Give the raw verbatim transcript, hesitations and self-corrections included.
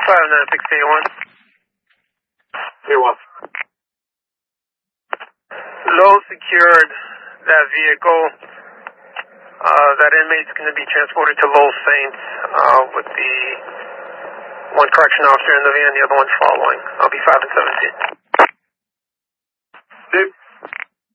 five nine six eight one. Here one. Low secured that vehicle. Uh, that inmate's going to be transported to Lowell Saints uh, with the one correction officer in the van, the other one following. I'll be five and seventeen. Steve?